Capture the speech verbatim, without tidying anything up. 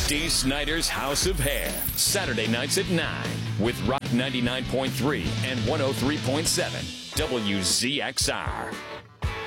Dee Snider's House of Hair, Saturday nights at nine with Rock ninety-nine point three and one oh three point seven W Z X R.